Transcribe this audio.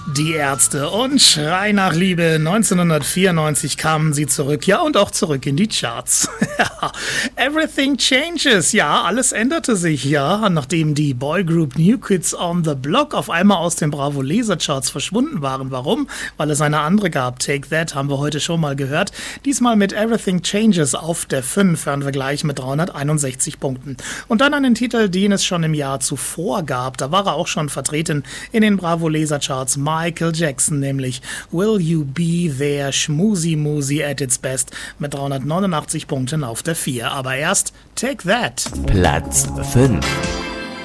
Die Ärzte und Schrei nach Liebe. 1994 kamen sie zurück, ja, und auch zurück in die Charts. Everything changes, ja, alles änderte sich, ja, nachdem die Boygroup New Kids on the Block auf einmal aus den Bravo-Laser-Charts verschwunden waren. Warum? Weil es eine andere gab. Take That haben wir heute schon mal gehört. Diesmal mit Everything Changes auf der 5, hören wir gleich mit 361 Punkten. Und dann einen Titel, den es schon im Jahr zuvor gab. Da war er auch schon vertreten in den Bravo-Laser-Charts. Michael Jackson, nämlich Will You Be There, Schmusi Musi at its best mit 389 Punkten auf der 4. Aber erst Take That. Platz 5.